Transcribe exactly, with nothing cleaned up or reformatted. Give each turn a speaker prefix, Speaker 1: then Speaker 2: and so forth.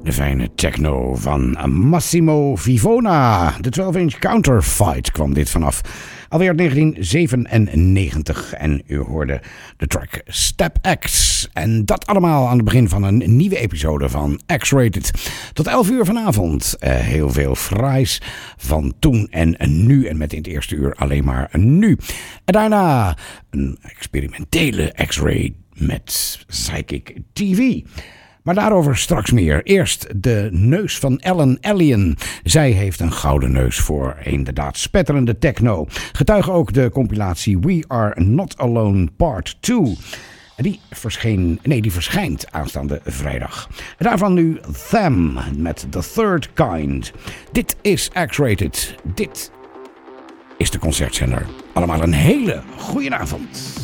Speaker 1: De fijne techno van Massimo Vivona. De twaalf inch Counterfight kwam dit vanaf. Alweer negentien zevenennegentig. En u hoorde de track Step X. En dat allemaal aan het begin van een nieuwe episode van X-Rated. Tot elf uur vanavond. Uh, heel veel fraais van toen en nu. En met in het eerste uur alleen maar nu. En daarna een experimentele X-ray met Psychic T V. Maar daarover straks meer. Eerst de neus van Ellen Allien. Zij heeft een gouden neus voor inderdaad spetterende techno. Getuige ook de compilatie We Are Not Alone Part twee. Die verscheen, nee, die verschijnt aanstaande vrijdag. En daarvan nu Them met The Third Kind. Dit is X-Rated. Dit is de concertzender. Allemaal een hele goede avond.